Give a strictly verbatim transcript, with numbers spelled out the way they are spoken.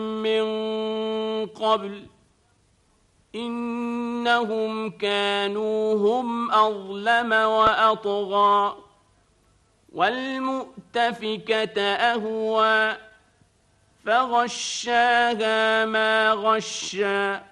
من قبل إنهم كانوا هم أظلم وأطغى والمؤتفكة أهوى فغشاها ما غشى